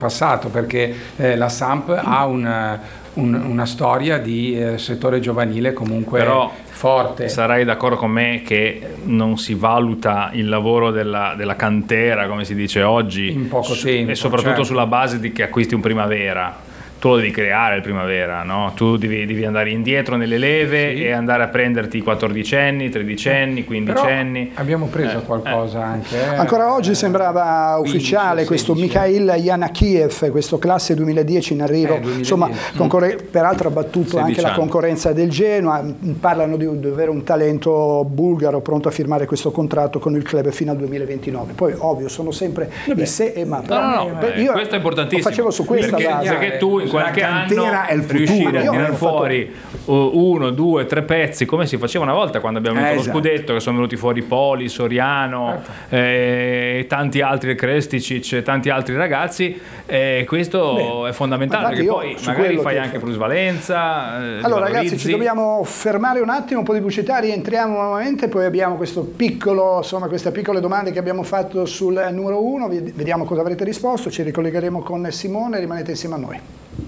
passato, perché la Samp ha una storia di settore giovanile comunque però forte. Sarai d'accordo con me che non si valuta il lavoro della cantera, come si dice oggi, in poco tempo, e soprattutto certo, sulla base di che acquisti un Primavera. Tu lo devi creare il Primavera, no? Tu devi andare indietro nelle leve, sì, e andare a prenderti i 14enni, 13enni, 15enni. Però abbiamo preso qualcosa anche. Ancora oggi sembrava 15, ufficiale questo 16. Mikhail Yanakiev, questo classe 2010 in arrivo, 2010. insomma, peraltro ha battuto anche 16 la anni. concorrenza del Genoa. Parlano di avere un talento bulgaro pronto a firmare questo contratto con il club fino al 2029. Poi ovvio sono sempre i se e ma. No, questo è importantissimo. Lo facevo su questa base. Perché tu in qualche anno è il futuro. riuscire a Io tirare ho fuori 1, 2, 3 pezzi, come si faceva una volta quando abbiamo vinto lo scudetto, che sono venuti fuori Poli, Soriano, tanti altri, Kresticic, tanti altri ragazzi, questo è fondamentale, perché poi magari fai anche plusvalenza. Allora ragazzi, ci dobbiamo fermare un attimo, un po' di pubblicità, rientriamo nuovamente, poi abbiamo queste piccole domande che abbiamo fatto sul numero 1, vediamo cosa avrete risposto, ci ricollegheremo con Simone, rimanete insieme a noi.